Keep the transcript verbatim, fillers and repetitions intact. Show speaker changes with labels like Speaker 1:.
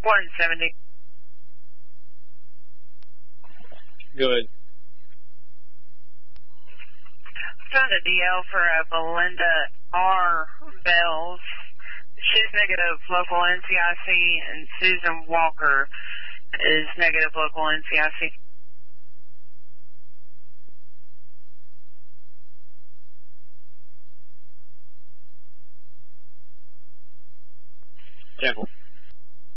Speaker 1: one seventy.
Speaker 2: Good.
Speaker 1: Found a D L for a Belinda R. Bells. She's negative local N C I C, and Susan Walker is negative local N C I C.
Speaker 2: Temple.